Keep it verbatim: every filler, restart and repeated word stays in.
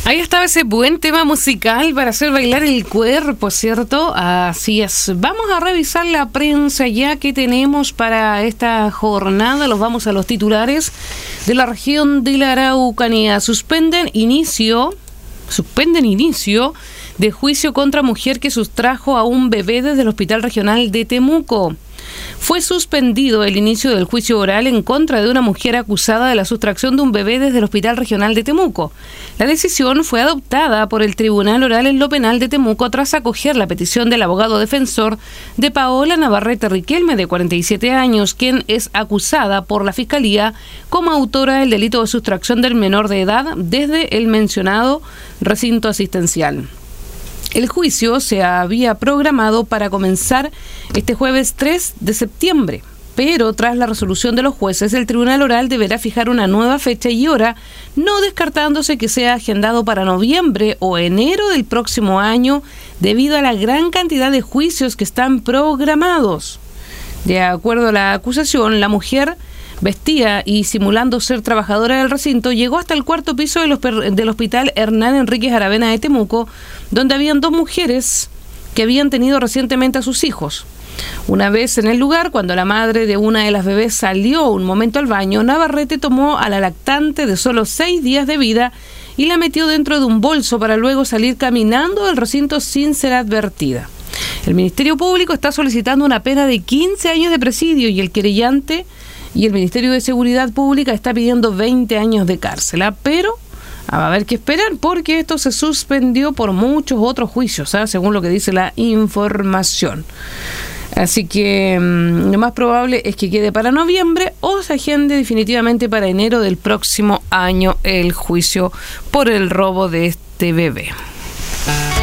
Ahí estaba ese buen tema musical para hacer bailar el cuerpo, ¿cierto? Así es. Vamos a revisar la prensa ya que tenemos para esta jornada. Los vamos a los titulares de la región de la Araucanía. Suspenden inicio, suspenden inicio de juicio contra mujer que sustrajo a un bebé desde el Hospital Regional de Temuco. Fue suspendido el inicio del juicio oral en contra de una mujer acusada de la sustracción de un bebé desde el Hospital Regional de Temuco. La decisión fue adoptada por el Tribunal Oral en lo Penal de Temuco tras acoger la petición del abogado defensor de Paola Navarrete Riquelme, de cuarenta y siete años, quien es acusada por la Fiscalía como autora del delito de sustracción del menor de edad desde el mencionado recinto asistencial. El juicio se había programado para comenzar este jueves tres de septiembre, pero tras la resolución de los jueces, el Tribunal Oral deberá fijar una nueva fecha y hora, no descartándose que sea agendado para noviembre o enero del próximo año, debido a la gran cantidad de juicios que están programados. De acuerdo a la acusación, la mujer, vestía y simulando ser trabajadora del recinto, llegó hasta el cuarto piso del, del Hospital Hernán Enríquez Aravena de Temuco, donde habían dos mujeres que habían tenido recientemente a sus hijos. Una vez en el lugar, cuando la madre de una de las bebés salió un momento al baño, Navarrete tomó a la lactante de solo seis días de vida y la metió dentro de un bolso para luego salir caminando del recinto sin ser advertida. El Ministerio Público está solicitando una pena de quince años de presidio y el querellante y el Ministerio de Seguridad Pública está pidiendo veinte años de cárcel, ¿eh? Pero va a haber que esperar porque esto se suspendió por muchos otros juicios, ¿eh? Según lo que dice la información. Así que mmm, lo más probable es que quede para noviembre o se agende definitivamente para enero del próximo año el juicio por el robo de este bebé.